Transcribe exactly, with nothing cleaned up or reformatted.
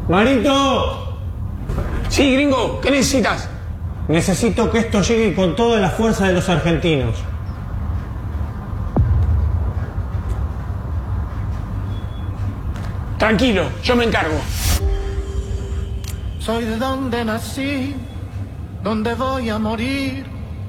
¡Marito! Sí, gringo, ¿qué necesitas? Necesito que esto llegue con toda la fuerza de los argentinos. Tranquilo, yo me encargo. Soy de donde nací, donde voy a morir.